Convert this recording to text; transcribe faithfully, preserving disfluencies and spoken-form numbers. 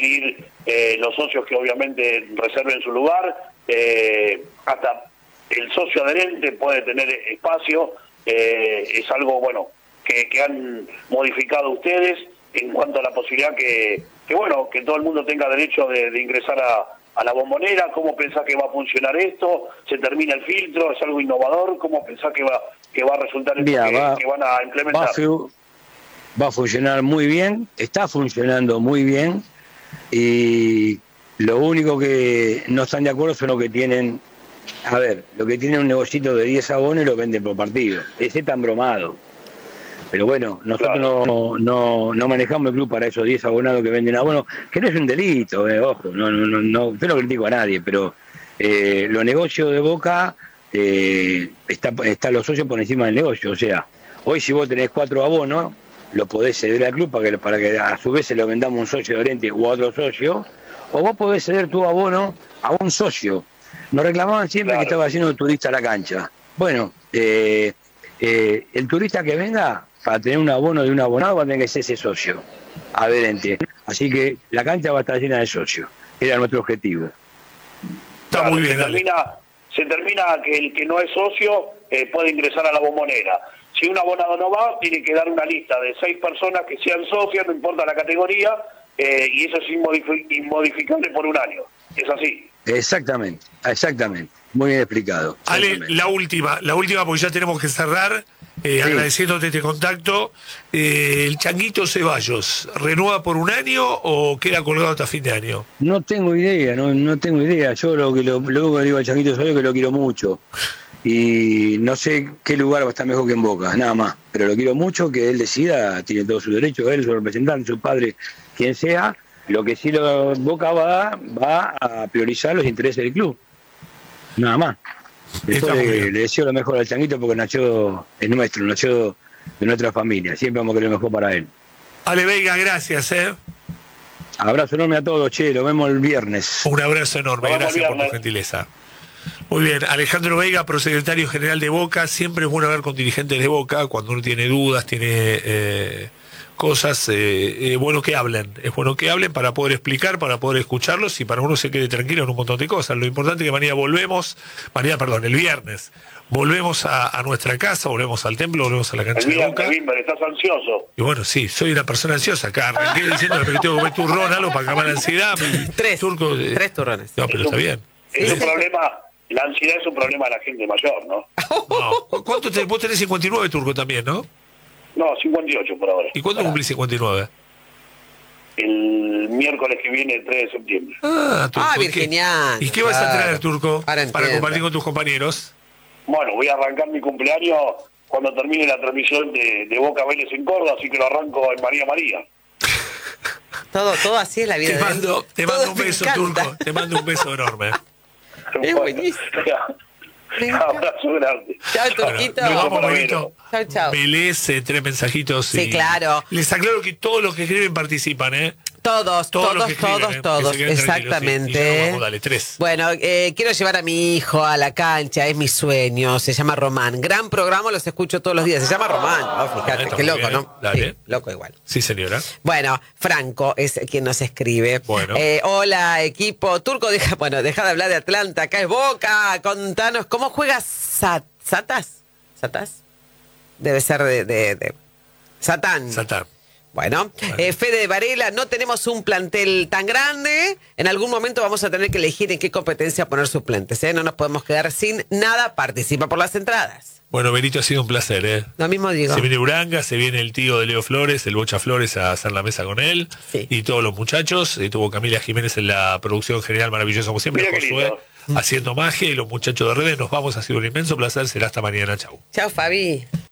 permitir eh, los socios que obviamente reserven su lugar, eh, hasta el socio adherente puede tener espacio, eh, es algo bueno que, que han modificado ustedes en cuanto a la posibilidad que, que bueno, que todo el mundo tenga derecho de, de ingresar a, a la Bombonera. ¿Cómo pensás que va a funcionar esto? ¿Se termina el filtro? ¿Es algo innovador? ¿Cómo pensás que va, que va a resultar esto Mira, que, va, que van a implementar? Va a, va a funcionar muy bien, está funcionando muy bien, y lo único que no están de acuerdo son los que tienen, a ver, los que tienen un negocito de diez abonos y lo venden por partido. Ese está embromado. Pero bueno, nosotros Claro. no, no, no manejamos el club para esos diez abonados que venden abonos, que no es un delito, eh, ojo, no, no, no, no, yo no critico a nadie, pero eh, los negocios de Boca, eh, está, está los socios por encima del negocio. O sea, hoy si vos tenés cuatro abonos, lo podés ceder al club para que, para que a su vez se lo vendamos a un socio de Oriente o a otro socio, o vos podés ceder tu abono a un socio. Nos reclamaban siempre Claro. que estaba haciendo turista a la cancha. Bueno, eh, eh, el turista que venga, para tener un abono de un abonado, va a tener que ser ese socio adherente. Así que la cancha va a estar llena de socios. Era nuestro objetivo. Está Claro, muy bien, se dale. termina, se termina que el que no es socio eh, puede ingresar a la Bombonera. Si un abonado no va, tiene que dar una lista de seis personas que sean socias, no importa la categoría, eh, y eso es inmodifi- inmodificable por un año. Es así. Exactamente, exactamente. Muy bien explicado. Ale, la última, la última porque ya tenemos que cerrar, eh, Sí. agradeciéndote este contacto. Eh, el Changuito Ceballos, ¿renueva por un año o queda colgado hasta fin de año? No tengo idea, no, no tengo idea. Yo lo que lo, lo único que le digo al Changuito Ceballos es que lo quiero mucho. Y no sé qué lugar va a estar mejor que en Boca, nada más. Pero lo quiero mucho, que él decida, tiene todos sus derechos, él, su representante, su padre, quien sea. Lo que sí lo, Boca va, va a priorizar los intereses del club. Nada más. Después le, le deseo lo mejor al Changuito porque nació, es nuestro, nació de nuestra familia. Siempre vamos a querer lo mejor para él. Ale Veiga, gracias, ¿eh? Abrazo enorme a todos, che, lo vemos el viernes. Un abrazo enorme, Nos vemos gracias por tu viernes. gentileza. Muy bien, Alejandro Veiga, prosecretario general de Boca. Siempre es bueno hablar con dirigentes de Boca cuando uno tiene dudas, tiene eh, cosas, eh, eh, bueno que hablen. Es bueno que hablen para poder explicar, para poder escucharlos y para uno se quede tranquilo en un montón de cosas. Lo importante es que mañana volvemos, mañana, perdón, el viernes, volvemos a, a nuestra casa, volvemos al templo, volvemos a la cancha El de viernes, Boca. Bimber, estás ansioso. Y bueno, sí, soy una persona ansiosa acá. Arranqué diciendo que tengo que comer turrón, algo para calmar la ansiedad. Tres. Turco, eh, Tres turrones. No, pero está bien. Es un problema, la ansiedad es un problema de la gente mayor, ¿no? No. ¿Cu- ¿Cuánto te, vos tenés cincuenta y nueve, Turco, también, no? No, cincuenta y ocho por ahora. ¿Y cuándo cumplís cincuenta y nueve? El miércoles que viene, el tres de septiembre. Ah, Turco. Ah, ¿y qué- virginiano, ¿Y qué vas a claro. traer, Turco? Ahora Para entiendo. compartir con tus compañeros. Bueno, voy a arrancar mi cumpleaños cuando termine la transmisión de, de Boca Vélez en Córdoba, así que lo arranco en María María. Todo, todo así es la vida. Te de él. mando, te Todo mando un me beso, encanta. Turco. Te mando un beso enorme. Es buenísimo. Me encanta. Abrazo grande. Chao, Bueno, Turquito. nos vamos, para bonito. Chau, chau. Vélez, eh, tres mensajitos. Sí, y- claro. Les aclaro que todos los que escriben participan, ¿eh? Todos, Todos los todos, que escriben, todos, ¿eh? todos. Que se queden tranquilos, sí. Y ya Exactamente. nos vamos, dale, tres. Bueno, eh, quiero llevar a mi hijo a la cancha, es mi sueño, se llama Román. Gran programa, los escucho todos los días. Se llama Román, oh, fíjate, Está qué muy loco, bien, ¿no? dale. Sí, loco igual. Sí, señora. Bueno, Franco es quien nos escribe. Bueno. Eh, hola, equipo. Turco, deja, bueno, deja de hablar de Atlanta, acá es Boca. Contanos, ¿cómo juegas Sat, Satas? ¿Satas? Debe ser de... de, de Satán. Satán. Bueno, eh, Fede de Varela, no tenemos un plantel tan grande. En algún momento vamos a tener que elegir en qué competencia poner suplentes. ¿eh? No nos podemos quedar sin nada. Participa por las entradas. Bueno, Benito, ha sido un placer, ¿eh? Lo mismo digo. Se viene Uranga, se viene el tío de Leo Flores, el Bocha Flores, a hacer la mesa con él. Sí. Y todos los muchachos. Y tuvo Camila Jiménez en la producción general, maravillosa como siempre. Mira qué Josué lindo. haciendo magia. Y los muchachos de redes, nos vamos. Ha sido un inmenso placer. Será hasta mañana. Chau. Chao, Fabi.